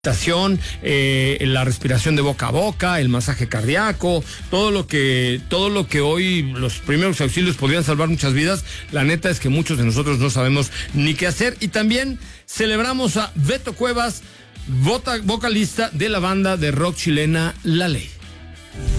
la respiración de boca a boca, el masaje cardíaco, todo lo que hoy los primeros auxilios podrían salvar muchas vidas. La neta es que muchos de nosotros no sabemos ni qué hacer. Y también celebramos a Beto Cuevas, vocalista de la banda de rock chilena La Ley.